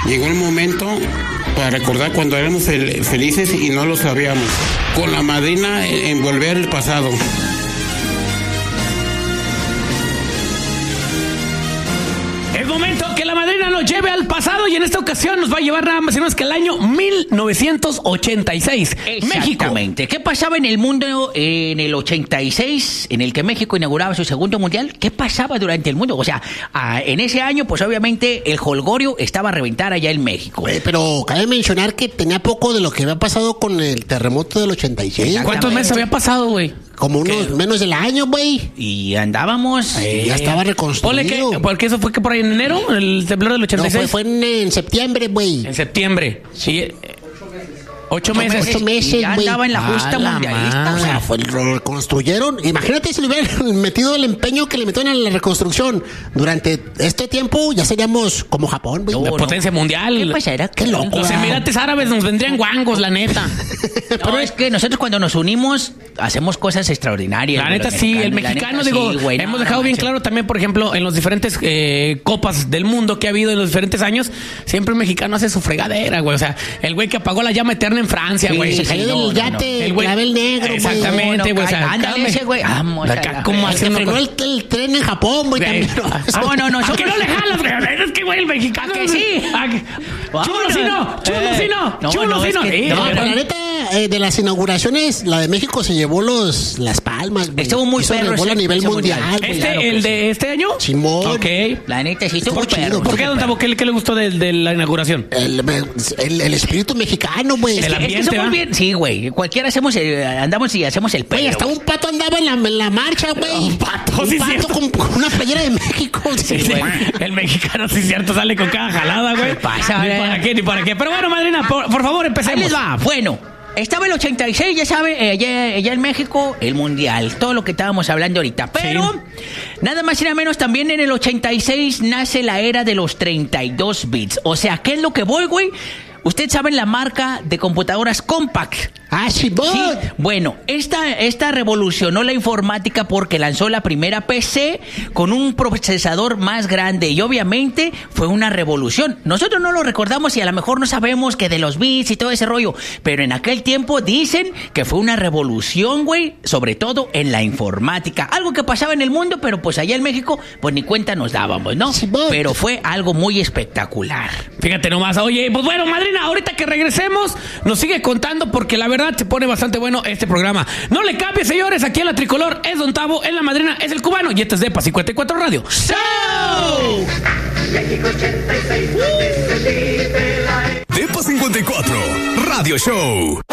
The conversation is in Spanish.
Llegó el momento para recordar cuando éramos felices y no lo sabíamos. Con la madrina en volver el pasado. Es momento que la madrina nos lleve al pasado y en esta ocasión nos va a llevar nada más y menos que el año 1986. Exactamente. México. ¿Qué pasaba en el mundo en el 86, en el que México inauguraba su segundo mundial? ¿Qué pasaba durante el mundo? O sea, en ese año, pues obviamente el jolgorio estaba a reventar allá en México. Pero cabe mencionar que tenía poco de lo que había pasado con el terremoto del 86. ¿Cuántos meses había pasado, güey? Como unos menos del año, güey. Y andábamos... ya estaba reconstruido. Porque eso fue que por ahí en enero, el temblor del 86. No, fue en septiembre, güey. En septiembre, sí. 8 meses. 8 meses, y ya güey. andaba en la justa mundialista. O sea, lo reconstruyeron. Imagínate si le hubieran metido el empeño que le metieron en la reconstrucción. Durante este tiempo ya seríamos como Japón, güey. La potencia mundial. ¿Qué pasará? Qué loco. Los Emirates Árabes nos vendrían guangos, la neta. Pero es que nosotros cuando nos unimos hacemos cosas extraordinarias. La neta sí, el mexicano, digo, sí, güey, hemos dejado bien claro también, por ejemplo, en los diferentes copas del mundo que ha habido en los diferentes años, siempre el mexicano hace su fregadera, güey. O sea, el güey que apagó la llama eterna en Francia, güey. Se cayó del yate, el clavel negro, güey. Exactamente, güey. Ándale ese, güey. Vamos. Acá, ¿cómo hace? Se frenó el tren en Japón, güey, también. No, ¿a que no le jalas, güey? Es que, güey, el mexicano... ¿A que sí? Chulo sí no. No, pero la neta, de las inauguraciones, la de México se llevó las palmas, güey. Estuvo muy perro a nivel mundial. ¿El de este año? Simón. Ok. La neta sí estuvo perro. ¿Por qué, don Tabo? ¿Qué le gustó de la inauguración? El espíritu mexicano, güey. El ambiente, somos bien. Sí, güey. Cualquiera andamos y hacemos el güey, hasta un pato andaba en la marcha, güey. Un pato con una playera de México. Sí, el mexicano, sí es cierto, sale con cada jalada, güey. Ni para qué. Pero bueno, madrina, por favor, empecemos. Ahí les va. Bueno, estaba el 86, ya sabe, allá en México, el mundial. Todo lo que estábamos hablando ahorita. Pero, nada más y nada menos, también en el 86 nace la era de los 32 bits. O sea, ¿qué es lo que voy, güey? Ustedes saben la marca de computadoras Compaq. Sí. Bueno, esta revolucionó la informática porque lanzó la primera PC con un procesador más grande y obviamente fue una revolución. Nosotros no lo recordamos y a lo mejor no sabemos que de los bits y todo ese rollo, pero en aquel tiempo dicen que fue una revolución, güey, sobre todo en la informática. Algo que pasaba en el mundo, pero pues allá en México, pues ni cuenta nos dábamos, ¿no? Sí, pero fue algo muy espectacular. Fíjate nomás, oye, pues bueno, madrina, ahorita que regresemos, nos sigue contando porque la verdad se pone bastante bueno este programa. No le cambie, señores, aquí en La Tricolor es Don Tavo, en la madrina es el cubano y este es Depa 54 Radio. ¡Show! México 86, Depa 54 Radio Show.